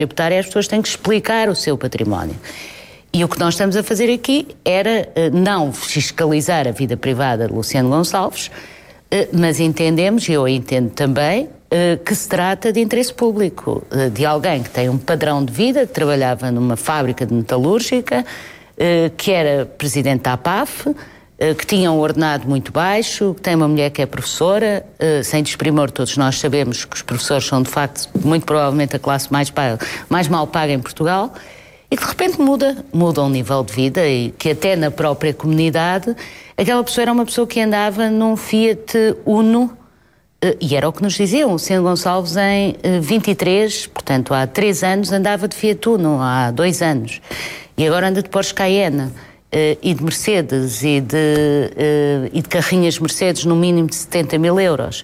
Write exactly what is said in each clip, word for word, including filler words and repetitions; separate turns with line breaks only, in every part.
tributária, as pessoas têm que explicar o seu património. E o que nós estamos a fazer aqui era não fiscalizar a vida privada de Luciano Gonçalves, mas entendemos, e eu entendo também, que se trata de interesse público, de alguém que tem um padrão de vida, que trabalhava numa fábrica de metalúrgica, que era presidente da A P A F, que tinha um ordenado muito baixo, que tem uma mulher que é professora, sem desprimor, todos nós sabemos que os professores são, de facto, muito provavelmente a classe mais, paga, mais mal paga em Portugal, e que de repente muda, muda um nível de vida e que até na própria comunidade, aquela pessoa era uma pessoa que andava num Fiat Uno, e era o que nos diziam, o Luciano Gonçalves em vinte e três, portanto há três anos andava de Fiat Uno, há dois anos, e agora anda de Porsche Cayenne, e de Mercedes, e de, e de carrinhas Mercedes no mínimo de setenta mil euros.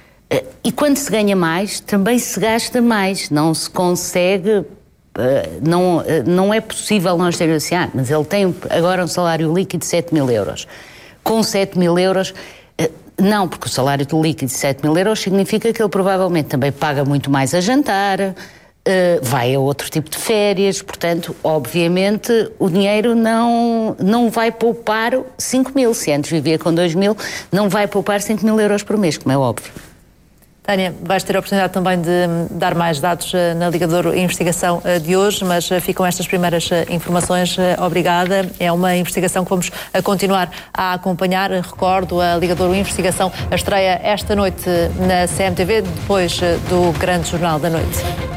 E quando se ganha mais, também se gasta mais, não se consegue... Uh, não, uh, não é possível nós termos assim, ah, mas ele tem agora um salário líquido de sete mil euros. Com sete mil euros, uh, não, porque o salário líquido de sete mil euros significa que ele provavelmente também paga muito mais a jantar, uh, vai a outro tipo de férias, portanto, obviamente, o dinheiro não, não vai poupar cinco mil, se antes vivia com dois mil, não vai poupar cinco mil euros por mês, como é óbvio.
Tânia, vais ter a oportunidade também de dar mais dados na Liga de Ouro Investigação de hoje, mas ficam estas primeiras informações. Obrigada. É uma investigação que vamos continuar a acompanhar. Recordo, a Liga de Ouro Investigação estreia esta noite na C M T V, depois do Grande Jornal da Noite.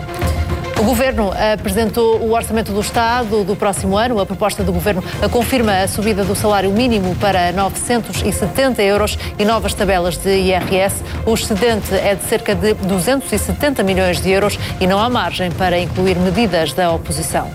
O Governo apresentou o Orçamento do Estado do próximo ano. A proposta do Governo confirma a subida do salário mínimo para novecentos e setenta euros e novas tabelas de I R S. O excedente é de cerca de duzentos e setenta milhões de euros e não há margem para incluir medidas da oposição.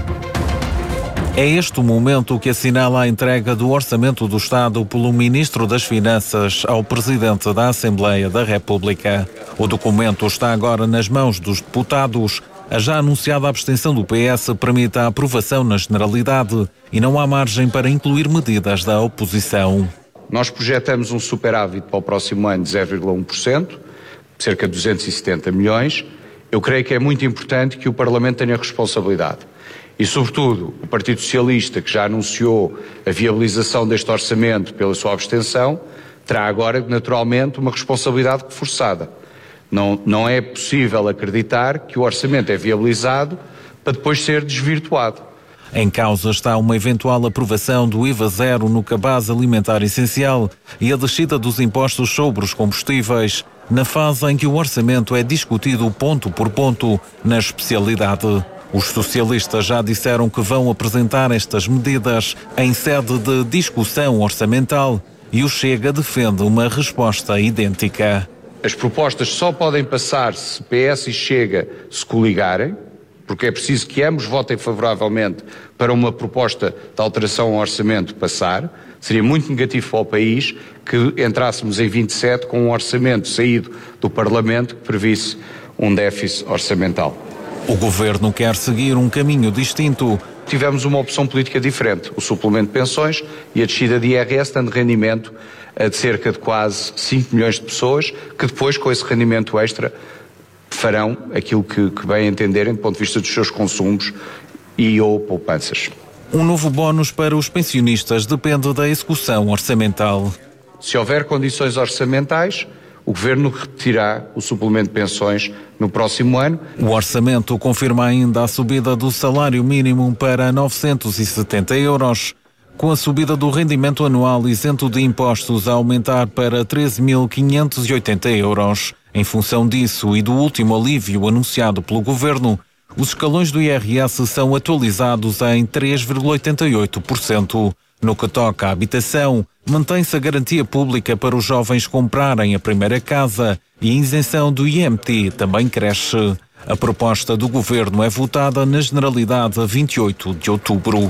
É este o momento que assinala a entrega do Orçamento do Estado pelo Ministro das Finanças ao Presidente da Assembleia da República. O documento está agora nas mãos dos deputados. A já anunciada abstenção do P S permite a aprovação na generalidade e não há margem para incluir medidas da oposição.
Nós projetamos um superávit para o próximo ano de zero vírgula um por cento, cerca de duzentos e setenta milhões. Eu creio que é muito importante que o Parlamento tenha responsabilidade. E, sobretudo, o Partido Socialista, que já anunciou a viabilização deste orçamento pela sua abstenção, terá agora, naturalmente, uma responsabilidade reforçada. Não, não é possível acreditar que o orçamento é viabilizado para depois ser desvirtuado.
Em causa está uma eventual aprovação do I V A zero no cabaz alimentar essencial e a descida dos impostos sobre os combustíveis, na fase em que o orçamento é discutido ponto por ponto na especialidade. Os socialistas já disseram que vão apresentar estas medidas em sede de discussão orçamental e o Chega defende uma resposta idêntica.
As propostas só podem passar se P S e Chega se coligarem, porque é preciso que ambos votem favoravelmente para uma proposta de alteração ao orçamento passar. Seria muito negativo para o país que entrássemos em vinte e sete com um orçamento saído do Parlamento que previsse um déficit orçamental.
O Governo quer seguir um caminho distinto.
Tivemos uma opção política diferente, o suplemento de pensões e a descida de I R S, dando rendimento a de cerca de quase cinco milhões de pessoas, que depois, com esse rendimento extra, farão aquilo que, que bem entenderem do ponto de vista dos seus consumos e ou poupanças.
Um novo bónus para os pensionistas depende da execução orçamental.
Se houver condições orçamentais, o Governo repetirá o suplemento de pensões no próximo ano.
O orçamento confirma ainda a subida do salário mínimo para novecentos e setenta euros, com a subida do rendimento anual isento de impostos a aumentar para treze mil quinhentos e oitenta euros. Em função disso e do último alívio anunciado pelo Governo, os escalões do I R S são atualizados em três vírgula oitenta e oito por cento. No que toca à habitação, mantém-se a garantia pública para os jovens comprarem a primeira casa e a isenção do I M T também cresce. A proposta do Governo é votada na Generalidade a vinte e oito de outubro.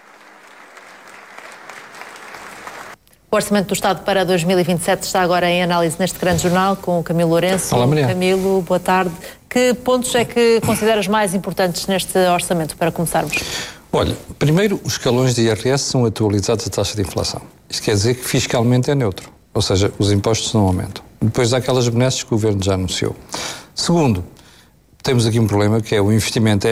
O Orçamento do Estado para dois mil e vinte e sete está agora em análise neste Grande Jornal com o Camilo Lourenço.
Olá, Maria.
Camilo, boa tarde. Que pontos é que consideras mais importantes neste orçamento, para começarmos?
Olha, primeiro, os escalões de I R S são atualizados à taxa de inflação. Isto quer dizer que fiscalmente é neutro, ou seja, os impostos não aumentam. Depois há aquelas benesses que o Governo já anunciou. Segundo, temos aqui um problema que é o investimento